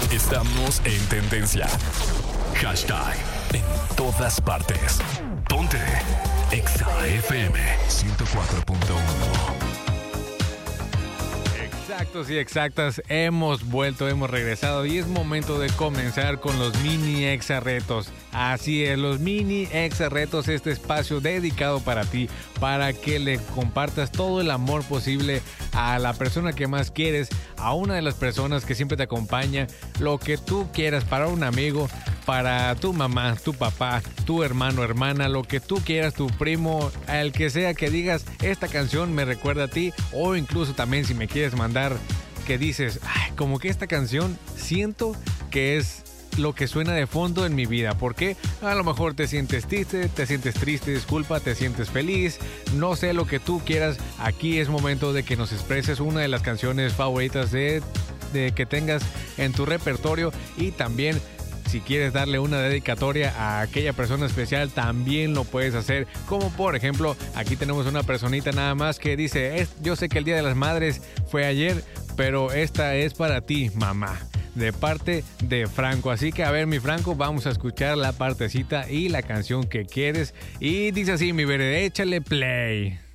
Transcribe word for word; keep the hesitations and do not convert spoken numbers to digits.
Estamos en tendencia. Hashtag en todas partes. Ponte Exa F M ciento cuatro punto uno. Exactos y exactas, hemos vuelto, hemos regresado y es momento de comenzar con los mini Exa retos. Así es, los mini Exa retos, este espacio dedicado para ti, para que le compartas todo el amor posible a la persona que más quieres, a una de las personas que siempre te acompaña, lo que tú quieras, para un amigo, para tu mamá, tu papá, tu hermano, hermana, lo que tú quieras, tu primo, el que sea, que digas, esta canción me recuerda a ti, o incluso también si me quieres mandar que dices, ay, como que esta canción siento que es lo que suena de fondo en mi vida, porque a lo mejor te sientes triste, te sientes triste, disculpa, te sientes feliz, no sé, lo que tú quieras. Aquí es momento de que nos expreses una de las canciones favoritas de, de que tengas en tu repertorio, y también si quieres darle una dedicatoria a aquella persona especial, también lo puedes hacer. Como por ejemplo, aquí tenemos una personita nada más que dice, yo sé que el Día de las Madres fue ayer, pero esta es para ti, mamá, de parte de Franco. Así que a ver, mi Franco, vamos a escuchar la partecita y la canción que quieres. Y dice así, mi bebé, échale play.